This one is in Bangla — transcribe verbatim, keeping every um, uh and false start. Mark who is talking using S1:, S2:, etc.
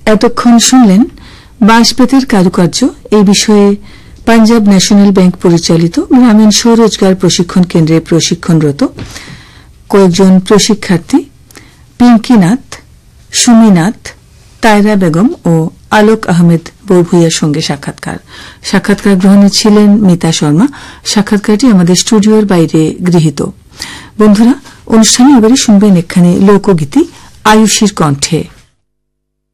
S1: এতক্ষণ শুনলেন বাঁশ বেতের কারুকার্য এই বিষয়ে পাঞ্জাব ন্যাশনাল ব্যাংক পরিচালিত গ্রামীণ স্বরোজগার প্রশিক্ষণ কেন্দ্রে প্রশিক্ষণরত কয়েকজন প্রশিক্ষার্থী পিঙ্কিনাথ, সুমিনাথ, তায়রা বেগম ও আলোক আহমেদ বরভুইয়ার সঙ্গে সাক্ষাৎকার সাক্ষাৎকার গ্রহণে ছিলেন মিতা শর্মা। সাক্ষাৎকারটি আমাদের স্টুডিওর বাইরে গৃহীত। বন্ধুরা, অনুষ্ঠানে এবারে শুনবেন একখানি লোকগীতি আয়ুষীর কণ্ঠে।